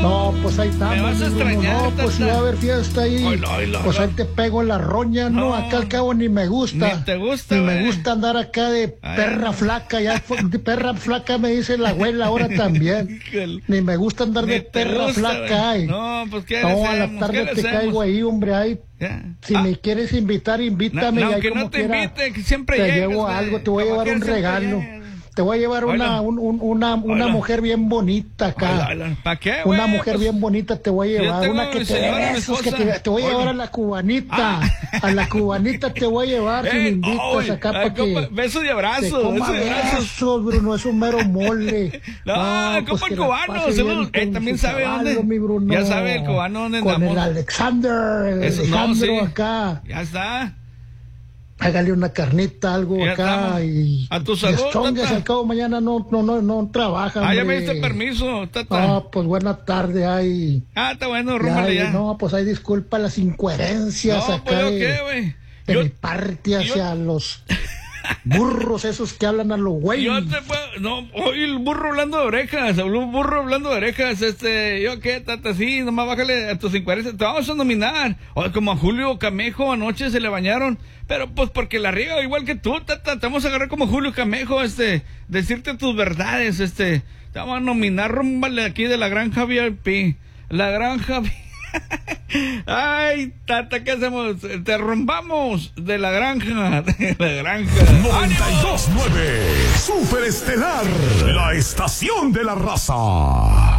No, pues ahí estamos. Me vas a extrañar, no, pues si va a haber fiesta ahí. Oilo, pues ahí te pego en la roña, no, acá al cabo ni me gusta. Ni te gusta, Ni me gusta andar acá de perra flaca, ya de perra flaca me dice la abuela ahora también. Ni me gusta andar de perra flaca, ay. No, pues qué no, a la tarde te caigo ahí, hombre, ahí. Si me quieres invitar, invítame. No, y ahí que como no te quiera, invite, que siempre te llegas, llevo algo, te voy a llevar un regalo. Te voy a llevar una mujer bien bonita acá. ¿Para qué, güey? Una mujer bien bonita te voy a llevar. Una que te voy a llevar a la cubanita. A la cubanita te voy a llevar si me invitas acá para que... Besos y abrazos. Besos, Bruno, es un mero mole. No, pues como el cubano. También sabe dónde. Mi Bruno. Ya sabe el cubano dónde andamos. Con el Alejandro acá. Ya está. Hágale una carnita, algo ya acá estamos. Y a tu salud, chongas, al cabo mañana no trabaja. Ya me diste permiso, tata. No, pues buena tarde, ay. Está bueno, rúmbale ya. No, pues ahí disculpa las incoherencias acá pues ¿qué, güey? De mi parte hacia los burros esos que hablan a los güeyes. Oye, el burro hablando de orejas, yo qué, tata, sí, nomás bájale a tus incoherencias, te vamos a nominar. Oye, como a Julio Camejo anoche se le bañaron, pero pues porque la riega igual que tú, tata, te vamos a agarrar como Julio Camejo, decirte tus verdades, te vamos a nominar, rúmbale aquí de la granja VIP, la granja VIP. Ay, tata, ¿qué hacemos? Te rombamos de la granja. 92.9 Superestelar, la estación de la raza.